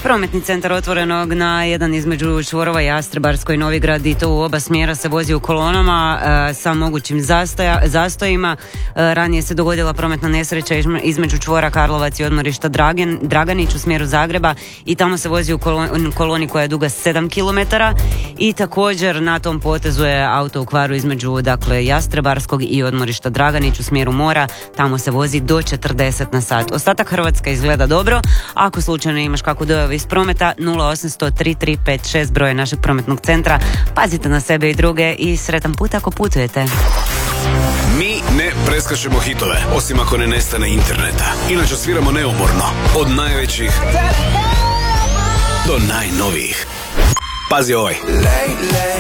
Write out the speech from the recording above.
Prometni centar Otvorenog na jedan između čvorova Jastrebarsko i Novigrad, i to u oba smjera se vozi u kolonama sa mogućim zastojima. Ranije se dogodila prometna nesreća između čvora Karlovac i odmorišta Draganić u smjeru Zagreba i tamo se vozi u koloni koja je duga 7 km i također na tom potezu je auto u kvaru između Jastrebarskog i odmorišta Draganić u smjeru mora. Tamo se vozi do 40 na sat. Ostatak Hrvatske izgleda dobro. Ako slučajno imaš kakvu dojavu iz prometa, 0800 3356 broj našeg prometnog centra. Pazite na sebe i druge i sretan put ako putujete. Mi ne preskačemo hitove, osim ako ne nestane interneta. Inače sviramo neumorno, od najvećih do najnovijih. Pazi ovaj.